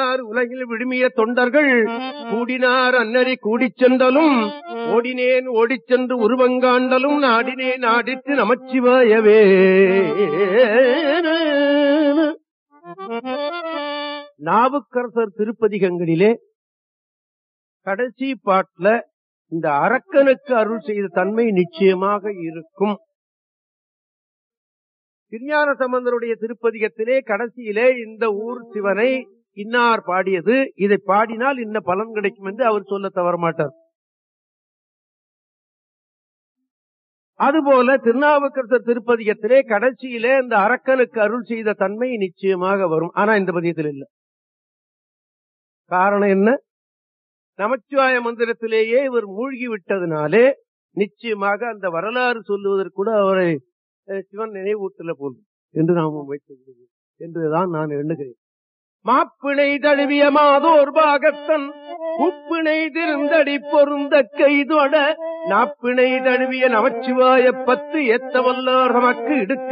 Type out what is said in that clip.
கூடினார் உலகில் விடுமிய தொண்டர்கள் கூடினார் அன்னறி கூடிச் சென்றலும் ஓடினேன் ஓடிச் சென்று உருவங்காண்டலும் நாடினேன் நாடித்து நமச்சிவாயவே. நாவுக்கரசர் திருப்பதிகங்களிலே கடைசி பாட்டுல இந்த அரக்கனுக்கு அருள் செய்த தன்மை நிச்சயமாக இருக்கும். திருஞான சம்பந்தருடைய திருப்பதிகத்திலே கடைசியிலே இந்த ஊர் சிவனை இன்னார் பாடியது, இதை பாடினால் இன்ன பலன் கிடைக்கும் என்று அவர் சொல்ல தவற மாட்டார். அதுபோல திருநாவுக்கரசர் திருப்பதிகத்திலே கடைசியிலே இந்த அரக்கனுக்கு அருள் செய்த தன்மை நிச்சயமாக வரும். ஆனா இந்த பதிகத்தில் இல்லை. காரணம் என்ன? நமச்சிவாய மந்திரத்திலேயே இவர் மூழ்கி விட்டதுனாலே நிச்சயமாக அந்த வரலாறு சொல்லுவதற்கு கூட அவரை சிவன் நினைவூட்டல போதும் என்று நாம் வைத்து என்றுதான் நான் எண்ணுகிறேன். மாப்பிணை தழுவிய மாதோர் பாகத்தன் உப்பிணை திருந்தடி பொருந்த கைதொட நாப்பிணை தழுவிய நமச்சிவாய 10 ஏத்த வல்லார் நமக்கு இடுக்க